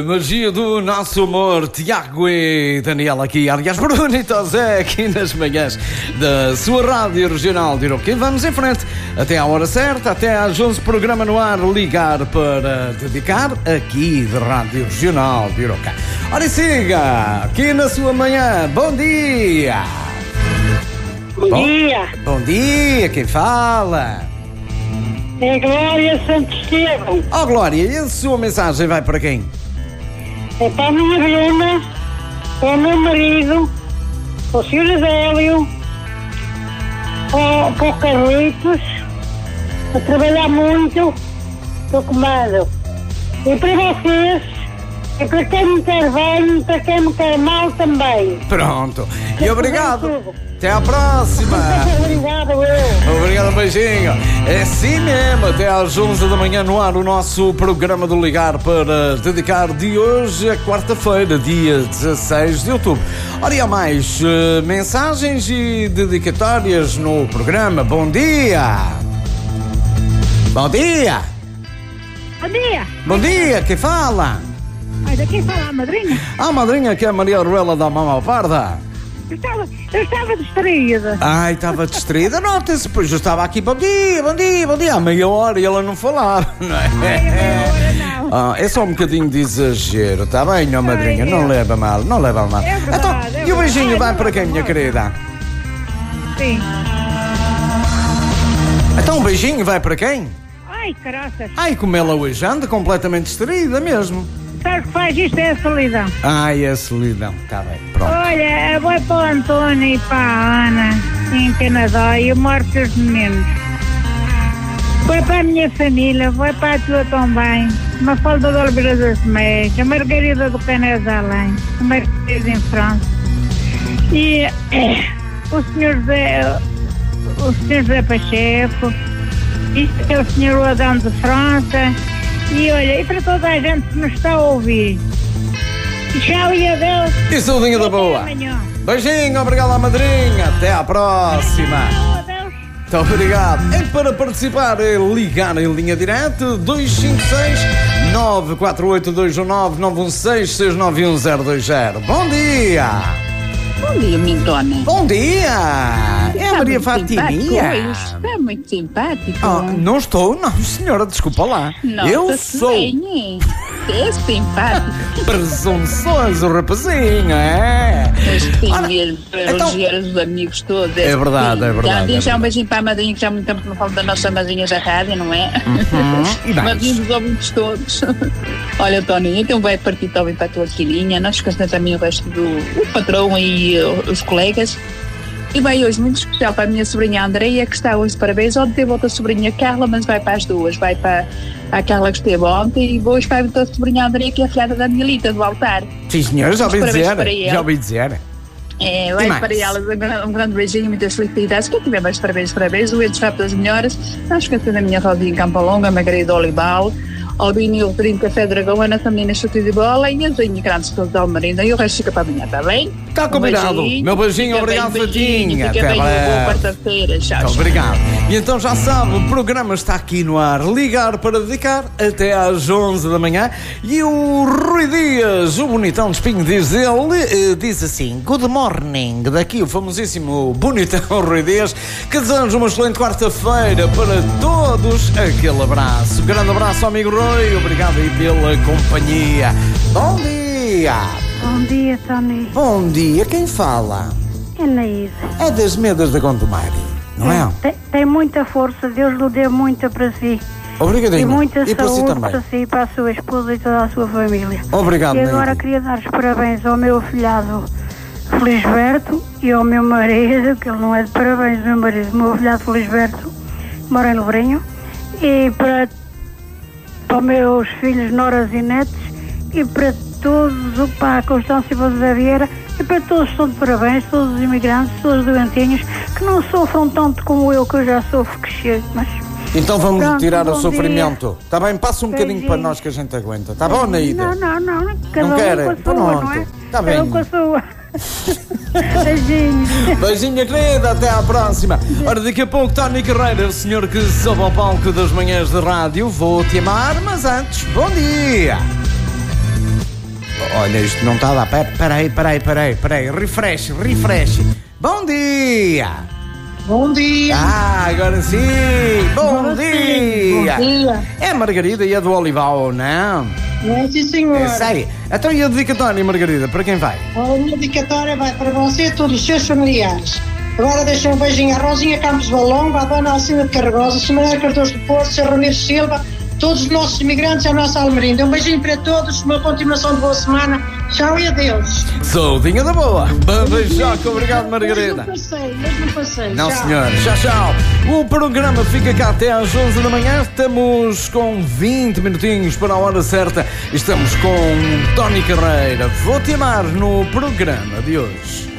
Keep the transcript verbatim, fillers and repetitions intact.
Magia do nosso amor, Tiago e Daniela aqui, aliás, Bruno e Tosé aqui nas manhãs da sua rádio regional de Iroquê. Vamos em frente até à hora certa, até às onze, programa no ar, ligar para dedicar aqui de rádio regional de Iroquê. Ora e siga, aqui na sua manhã, bom dia! Bom, bom dia! Bom dia, quem fala? É Glória Santos Estevam. Oh Glória, e a sua mensagem vai para quem? É para a minha Bruna, para o meu marido, para o senhor Adélio, para, para o Carlitos, a trabalhar muito, estou comando. E para vocês, e para quem me quer bem e para quem me quer mal também. Pronto, e obrigado. Até à próxima. Obrigado, eu. Obrigado, um beijinho. É assim mesmo, até às onze da manhã no ar o nosso programa do Ligar para dedicar de hoje a quarta-feira, dia dezasseis de outubro. Ora, e há mais uh, mensagens e dedicatórias no programa. Bom dia. Bom dia. Bom dia. Bom dia, quem fala? Ai, daqui fala a madrinha. A madrinha que é a Maria Auruela da Mama Parda. Eu estava, eu estava distraída. Ai, estava distraída, nota-se, pois eu estava aqui, bom dia, bom dia, bom dia, há meia hora e ela não falava, não é? Ai, a meia hora não. Ah, é só um bocadinho de exagero, está bem, ó madrinha, Ai, não é. leva mal, não leva mal. É verdade, Então, é e o beijinho verdade. vai Ai, para quem, não minha leva querida? Sim. Então, um beijinho vai para quem? Ai, caraças. Ai, como ela hoje anda completamente distraída mesmo. Sabe o que faz isto? É a solidão. Ai, a solidão, está bem, pronto. Olha, vou para o António e para a Ana, em Canadá, e eu moro com os meninos. Foi para a minha família, foi para a tua também. Uma falda de Oliveira das Meias, a Margarida do Canadá além, a Margarida em França. E eh, o senhor Zé, o senhor Zé Pacheco, e o senhor Adão de França. E olha, e para toda a gente que nos está a ouvir. Tchau e adeus. E saudinha da boa. Beijinho, obrigado à madrinha, até à próxima. Adeus. Muito obrigado. E para participar é ligar em linha direta dois cinco seis, nove quatro oito dois um nove, nove um seis, seis nove um zero dois zero. Bom dia! Bom dia, Mintona. Bom dia! É a Maria Fatiminha. Está muito simpático. Oh, não estou, não, senhora, desculpa lá. Eu Nota-se sou bem, é simpático. presunçoso, o rapazinho, é? Mas tem Ora, mesmo para então- elogiar os amigos todos. É verdade, é verdade, Já é deixar verdade. um beijinho para a madrinha, que já há muito tempo não falo da nossa madrinha da rádio, não é? Uhum, e mais? Madrinha dos ouvintes todos. Olha, Tony, então vai partir também para a tua filhinha. Nós esquecemos também o resto do o patrão e uh, os colegas. E vai hoje muito especial para a minha sobrinha Andreia, que está hoje de parabéns. Ontem teve outra sobrinha Carla, mas vai para as duas. Vai para a Carla que esteve ontem e hoje vai para a sobrinha Andreia, que é a filhada da Mielita, do altar. Sim, senhora, já ouvi Parabéns dizer. para ela. Já ouvi dizer. É, vai E mais? para elas um grande, um grande beijinho, muitas felicidades. Quem tiver mais parabéns, parabéns. O Edes vai para as melhores. Não esqueça da minha Rodinha Campalonga, Margarida Olival, Albino Rodrigo Café Dragão, Ana Tamina Chute de Bola e a Zinha Grandes todos da Almarinda. E o resto fica para amanhã, está bem? Está combinado. Meu beijinho, Fica obrigado, bem, beijinho, Fatinha. Fica Até bem, boa breve. quarta-feira. Tchau, Muito tchau. obrigado. E então já sabe, o programa está aqui no ar. Ligar para dedicar até às onze da manhã. E o Rui Dias, o bonitão de espinho, diz ele, eh, diz assim: Good morning. Daqui o famosíssimo bonitão Rui Dias, que desejamos uma excelente quarta-feira para todos. Aquele abraço. Grande abraço, amigo Rui. Obrigado aí pela companhia. Bom dia. Bom dia, Tony. Bom dia. Quem fala? É Naísa. É das Medas da Gondomari, não é? Tem, tem muita força, Deus lhe dê muita para si. Obrigadinho. E muita E para si saúde também. para si, para a sua esposa e toda a sua família. Obrigado, E agora Neide. queria dar os parabéns ao meu afilhado Felisberto e ao meu marido, que ele não é de parabéns, o meu marido, o meu afilhado Felisberto, mora em Lourinho, e para, para os meus filhos, noras e netos, e para todos, para a Constância José Vieira, e para todos que estão de parabéns, todos os imigrantes, todos os doentinhos, que não sofram tanto como eu, que eu já sofro, que chego, mas... Então vamos Pronto, tirar o bom sofrimento. Está bem? Passa um bocadinho Beijinho. para nós que a gente aguenta. Está bom, Naída? Não, não, não, cada Não um quer? com a sua, Pronto. não é? Tá Cada bem. um com a sua. Beijinhos. Beijinha querida, até à próxima. Ora, daqui a pouco, Tony Carreira, o senhor que sobe ao palco das manhãs de rádio. Vou te amar, mas antes, bom dia. Olha, isto não está a dar. Peraí, peraí, peraí, peraí. Refresh, refresh. Bom dia! Bom dia! Ah, agora sim! Bom, Agora dia. Sim. Bom dia! É a Margarida e a do Olival, não? É, sim, senhor. É, sei. Então e a dedicatória, Margarida, para quem vai? A minha dedicatória vai para você e todos os seus familiares. Agora deixa um beijinho à Rosinha Campos Balongo, à Dona Alcina de Carregosa, Samuel Cardoso do Porto, Sr. Ramiro Silva, todos os nossos imigrantes e a nossa Almerinda. Um beijinho para todos, uma continuação de boa semana. Tchau e adeus. Saudinha da boa. Beijoca, obrigado, Margarida. Mesmo passeio, mesmo passeio. Não, tchau. senhor. Tchau, tchau. O programa fica cá até às onze da manhã. Estamos com vinte minutinhos para a hora certa. Estamos com Tony Carreira. Vou-te amar no programa de hoje.